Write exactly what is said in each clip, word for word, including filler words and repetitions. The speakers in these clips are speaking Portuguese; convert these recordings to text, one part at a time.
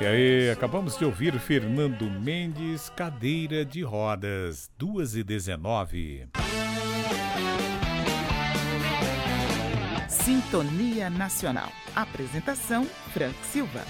E aí, acabamos de ouvir Fernando Mendes, Cadeira de Rodas, duas e dezenove. Sintonia Nacional. Apresentação, Frank Silva.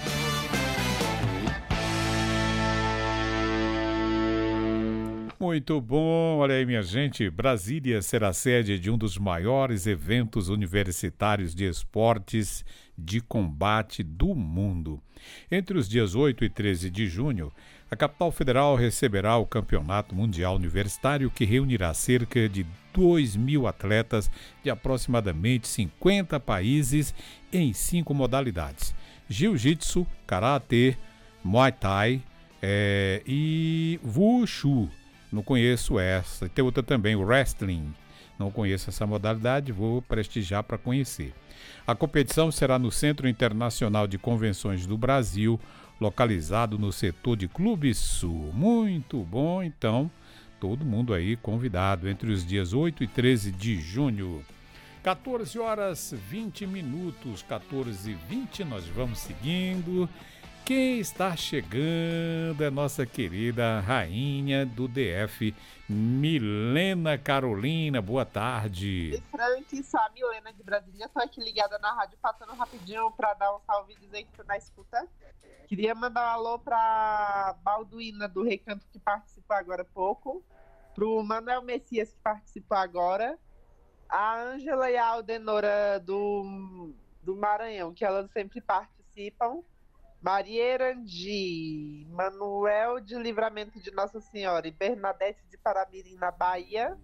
Muito bom, olha aí minha gente, Brasília será sede de um dos maiores eventos universitários de esportes de combate do mundo. Entre os dias oito e treze de junho, a capital federal receberá o Campeonato Mundial Universitário, que reunirá cerca de dois mil atletas de aproximadamente cinquenta países em cinco modalidades: Jiu-Jitsu, Karatê, Muay Thai é, e Wushu. Não conheço essa. Tem outra também, o wrestling. Não conheço essa modalidade, vou prestigiar para conhecer. A competição será no Centro Internacional de Convenções do Brasil, localizado no setor de Clube Sul. Muito bom, então, todo mundo aí convidado entre os dias oito e treze de junho. quatorze horas e vinte minutos, quatorze e vinte, nós vamos seguindo. Quem está chegando é nossa querida rainha do D F, Milena Carolina. Boa tarde. E Frank, sou a Milena de Brasília. Estou aqui ligada na rádio, passando rapidinho para dar um salve e dizer que estou na escuta. Queria mandar um alô para Balduína do Recanto, que participou agora há pouco, para o Manuel Messias, que participou agora, a Ângela e a Aldenora do, do Maranhão, que elas sempre participam, Maria Erandi, Manuel de Livramento de Nossa Senhora e Bernadette de Paramirim, na Bahia,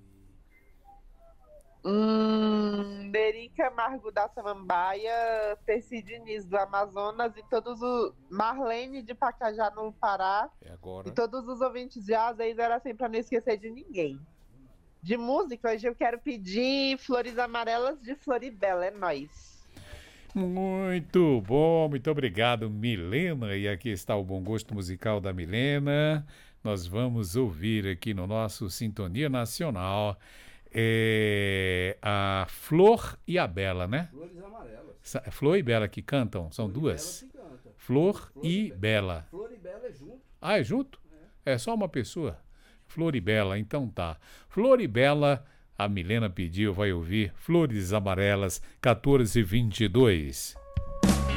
hum, Merica Margo da Samambaia, Percy Diniz do Amazonas e todos os Marlene de Pacajá, no Pará, é agora. E todos os ouvintes de Azeis, era sempre para não esquecer de ninguém. De música, hoje eu quero pedir Flores Amarelas de Floribela, é nóis. Muito bom, muito obrigado, Milena. E aqui está o bom gosto musical da Milena. Nós vamos ouvir aqui no nosso Sintonia Nacional é, a Flor e a Bela, né? Flores Amarelas. Flor e Bela que cantam, são Flor duas. E Bela que canta. Flor, Flor e Be- Bela. Flor e Bela é junto. Ah, é junto? É, é só uma pessoa. Flor e Bela, então tá. Flor e Bela, a Milena pediu, vai ouvir Flores Amarelas, quatorze e vinte e dois.